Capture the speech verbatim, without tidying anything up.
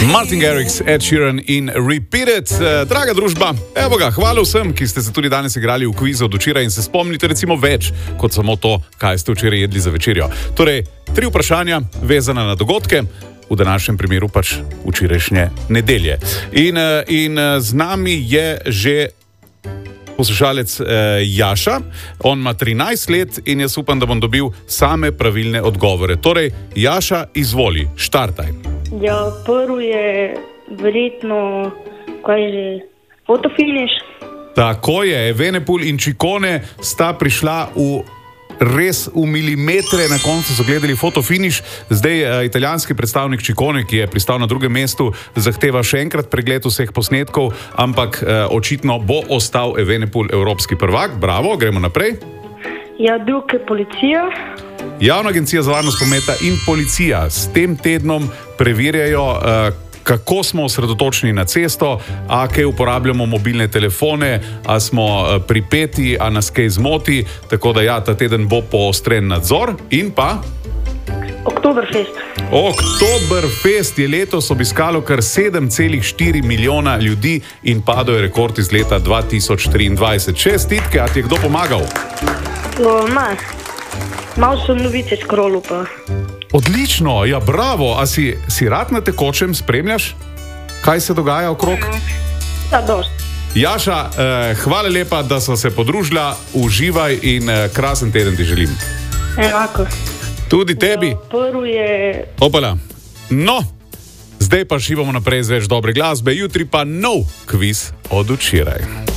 Martin Garrix, Ed Sheeran in Repeat It. Draga družba, evo ga, hvala vsem, ki ste se tudi danes igrali v kvizu od včeraj in se spomnite recimo več, kot samo to, kaj ste včeraj jedli za večerjo. Torej, tri vprašanja vezana na dogodke, v današnjem primeru pač včerajšnje nedelje. In, in z nami je že poslušalec eh, Jaša, on ima trinajst let in jaz upam, da bom dobil same pravilne odgovore. Torej, Jaša, izvoli, štartaj. Ja, prvo je verjetno, kaj že, fotofiniš. Tako je, Evenepoel in Ciccone sta prišla v res v milimetre, na koncu so gledali fotofiniš. Zdaj uh, italijanski predstavnik Ciccone, ki je pristal na drugem mestu, zahteva še enkrat pregled vseh posnetkov, ampak uh, očitno bo ostal Evenepoel evropski prvak. Bravo, gremo naprej. Ja, drug je policija. Javna agencija za varnost prometa in policija s tem tednom preverjajo, uh, kako smo osredotočeni na cesto, a kaj uporabljamo mobilne telefone, a smo pripeti, a nas kaj zmoti, tako da ja, ta teden bo poostren nadzor. In pa? Oktoberfest. Oktoberfest je letos obiskalo kar sedem celih štiri milijona ljudi in padel je rekord iz leta dva tisoč triindvajset. Čestitke, a ti je kdo pomagal? O, ma, malo sem novice scrollu pa. Odlično, ja bravo, a si, si rad na tekočem, spremljaš, kaj se dogaja okrog? Ja, dost. Jaša, eh, hvala lepa, da so se podružila, uživaj in eh, krasen teden ti želim. Enako. Tudi tebi. Ja, prvo je... Opala, no, zdaj pa šivamo naprej z več dobre glasbe, jutri pa nov kviz od včeraj.